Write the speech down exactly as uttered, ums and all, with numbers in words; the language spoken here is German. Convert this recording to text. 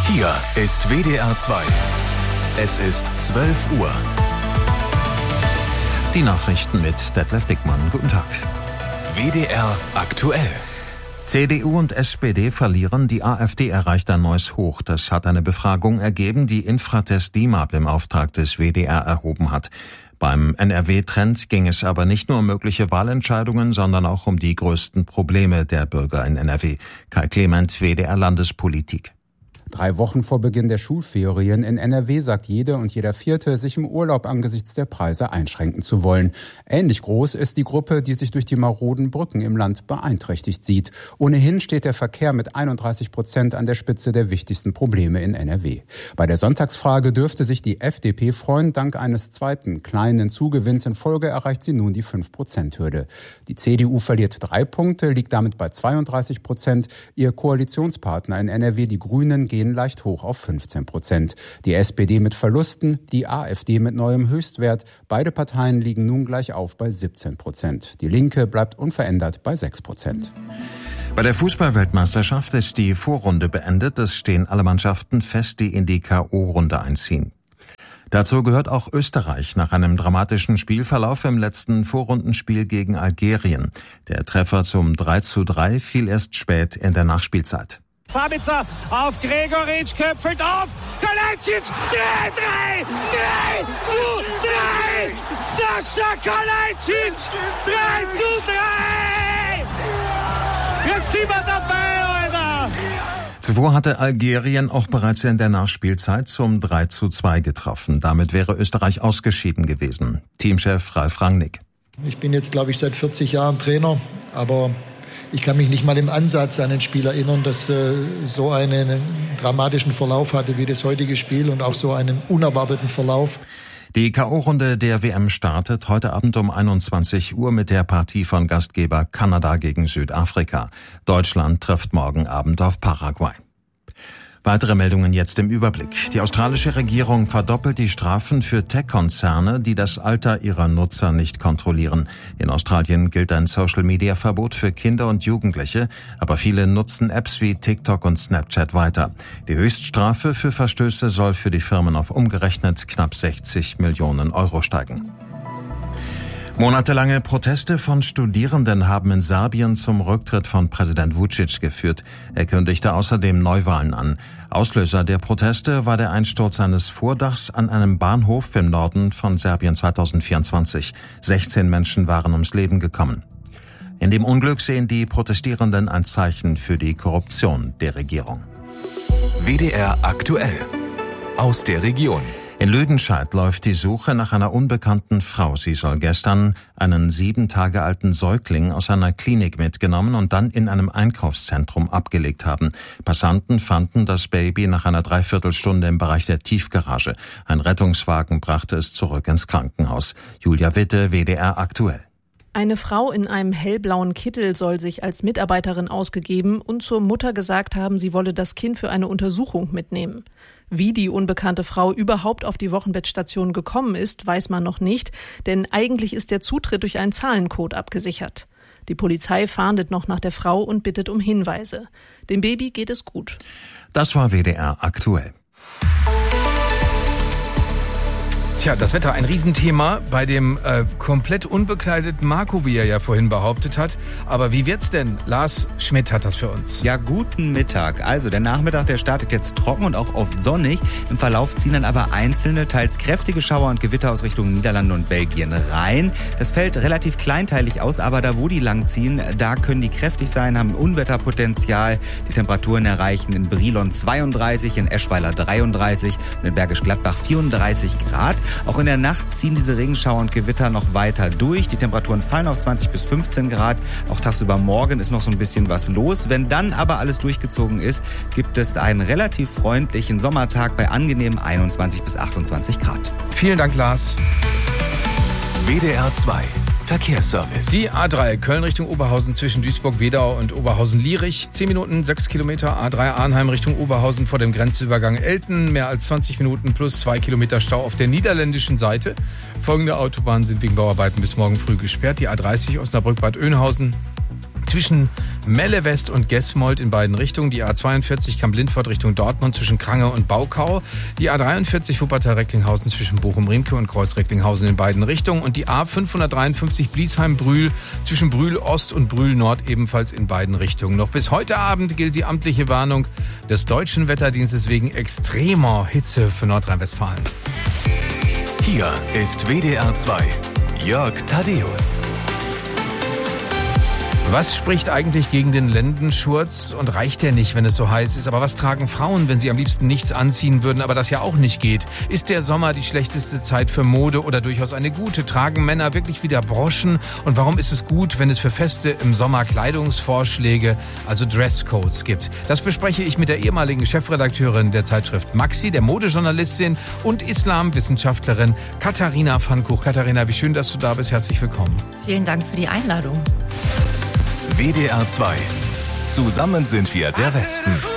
Hier ist W D R zwei. Es ist zwölf Uhr. Die Nachrichten mit Detlef Dickmann. Guten Tag. W D R aktuell. C D U und S P D verlieren, die AfD erreicht ein neues Hoch. Das hat eine Befragung ergeben, die Infratest DIMAP im Auftrag des W D R erhoben hat. Beim N R W-Trend ging es aber nicht nur um mögliche Wahlentscheidungen, sondern auch um die größten Probleme der Bürger in N R W. Kai Clement, W D R Landespolitik. Drei Wochen vor Beginn der Schulferien in N R W sagt jede und jeder Vierte, sich im Urlaub angesichts der Preise einschränken zu wollen. Ähnlich groß ist die Gruppe, die sich durch die maroden Brücken im Land beeinträchtigt sieht. Ohnehin steht der Verkehr mit einunddreißig Prozent an der Spitze der wichtigsten Probleme in N R W. Bei der Sonntagsfrage dürfte sich die F D P freuen. Dank eines zweiten kleinen Zugewinns in Folge erreicht sie nun die fünf Prozent Hürde. Die C D U verliert drei Punkte, liegt damit bei zweiunddreißig Prozent. Ihr Koalitionspartner in N R W, die Grünen, gehen leicht hoch auf fünfzehn Prozent. Die S P D mit Verlusten, die AfD mit neuem Höchstwert. Beide Parteien liegen nun gleich auf bei siebzehn Prozent. Die Linke bleibt unverändert bei sechs Prozent. Bei der Fußball-Weltmeisterschaft ist die Vorrunde beendet. Es stehen alle Mannschaften fest, die in die K O-Runde einziehen. Dazu gehört auch Österreich nach einem dramatischen Spielverlauf im letzten Vorrundenspiel gegen Algerien. Der Treffer zum drei zu drei fiel erst spät in der Nachspielzeit. Sabitzer auf Gregoritsch, köpfelt auf, Kalajdzic, drei, drei, drei, zu drei, Sascha Kalajdzic, drei zu drei, jetzt sind wir dabei, Alter! Zuvor hatte Algerien auch bereits in der Nachspielzeit zum drei zu zwei getroffen. Damit wäre Österreich ausgeschieden gewesen. Teamchef Ralf Rangnick. Ich bin jetzt, glaube ich, seit vierzig Jahren Trainer, aber ich kann mich nicht mal im Ansatz an ein Spiel erinnern, das äh, so einen dramatischen Verlauf hatte wie das heutige Spiel und auch so einen unerwarteten Verlauf. Die K O-Runde der W M startet heute Abend um einundzwanzig Uhr mit der Partie von Gastgeber Kanada gegen Südafrika. Deutschland trifft morgen Abend auf Paraguay. Weitere Meldungen jetzt im Überblick. Die australische Regierung verdoppelt die Strafen für Tech-Konzerne, die das Alter ihrer Nutzer nicht kontrollieren. In Australien gilt ein Social-Media-Verbot für Kinder und Jugendliche, aber viele nutzen Apps wie TikTok und Snapchat weiter. Die Höchststrafe für Verstöße soll für die Firmen auf umgerechnet knapp sechzig Millionen Euro steigen. Monatelange Proteste von Studierenden haben in Serbien zum Rücktritt von Präsident Vučić geführt. Er kündigte außerdem Neuwahlen an. Auslöser der Proteste war der Einsturz eines Vordachs an einem Bahnhof im Norden von Serbien zweitausendvierundzwanzig. sechzehn Menschen waren ums Leben gekommen. In dem Unglück sehen die Protestierenden ein Zeichen für die Korruption der Regierung. W D R aktuell. Aus der Region. In Lüdenscheid läuft die Suche nach einer unbekannten Frau. Sie soll gestern einen sieben Tage alten Säugling aus einer Klinik mitgenommen und dann in einem Einkaufszentrum abgelegt haben. Passanten fanden das Baby nach einer Dreiviertelstunde im Bereich der Tiefgarage. Ein Rettungswagen brachte es zurück ins Krankenhaus. Julia Witte, W D R aktuell. Eine Frau in einem hellblauen Kittel soll sich als Mitarbeiterin ausgegeben und zur Mutter gesagt haben, sie wolle das Kind für eine Untersuchung mitnehmen. Wie die unbekannte Frau überhaupt auf die Wochenbettstation gekommen ist, weiß man noch nicht, denn eigentlich ist der Zutritt durch einen Zahlencode abgesichert. Die Polizei fahndet noch nach der Frau und bittet um Hinweise. Dem Baby geht es gut. Das war W D R aktuell. Tja, das Wetter ein Riesenthema bei dem äh, komplett unbekleideten Marco, wie er ja vorhin behauptet hat. Aber wie wird's denn? Lars Schmidt hat das für uns. Ja, guten Mittag. Also der Nachmittag, der startet jetzt trocken und auch oft sonnig. Im Verlauf ziehen dann aber einzelne, teils kräftige Schauer und Gewitter aus Richtung Niederlande und Belgien rein. Das fällt relativ kleinteilig aus, aber da wo die lang ziehen, da können die kräftig sein, haben Unwetterpotenzial. Die Temperaturen erreichen in Brilon zweiunddreißig, in Eschweiler dreiunddreißig und in Bergisch Gladbach vierunddreißig Grad. Auch in der Nacht ziehen diese Regenschauer und Gewitter noch weiter durch. Die Temperaturen fallen auf zwanzig bis fünfzehn Grad. Auch tagsüber morgen ist noch so ein bisschen was los. Wenn dann aber alles durchgezogen ist, gibt es einen relativ freundlichen Sommertag bei angenehmen einundzwanzig bis achtundzwanzig Grad. Vielen Dank, Lars. W D R zwei. Verkehrsservice. Die A drei Köln Richtung Oberhausen zwischen Duisburg-Wedau und Oberhausen-Lierich. zehn Minuten, sechs Kilometer. A drei Arnheim Richtung Oberhausen vor dem Grenzübergang Elten. Mehr als zwanzig Minuten plus zwei Kilometer Stau auf der niederländischen Seite. Folgende Autobahnen sind wegen Bauarbeiten bis morgen früh gesperrt. Die A dreißig Osnabrück-Bad Oeynhausen Zwischen Melle West und Gesmold in beiden Richtungen. Die A zweiundvierzig Kamp-Lindfort Richtung Dortmund zwischen Krange und Baukau. Die A dreiundvierzig Wuppertal-Recklinghausen zwischen Bochum-Riemke und Kreuz-Recklinghausen in beiden Richtungen. Und die A fünfhundertdreiundfünfzig Bliesheim-Brühl zwischen Brühl-Ost und Brühl-Nord ebenfalls in beiden Richtungen. Noch bis heute Abend gilt die amtliche Warnung des Deutschen Wetterdienstes wegen extremer Hitze für Nordrhein-Westfalen. Hier ist W D R zwei. Jörg Thaddeus. Was spricht eigentlich gegen den Lendenschurz? Und reicht der nicht, wenn es so heiß ist? Aber was tragen Frauen, wenn sie am liebsten nichts anziehen würden, aber das ja auch nicht geht? Ist der Sommer die schlechteste Zeit für Mode oder durchaus eine gute? Tragen Männer wirklich wieder Broschen? Und warum ist es gut, wenn es für Feste im Sommer Kleidungsvorschläge, also Dresscodes gibt? Das bespreche ich mit der ehemaligen Chefredakteurin der Zeitschrift Maxi, der Modejournalistin und Islamwissenschaftlerin Katharina Pfannkuch. Katharina, wie schön, dass du da bist. Herzlich willkommen. Vielen Dank für die Einladung. W D R zwei. Zusammen sind wir der Westen.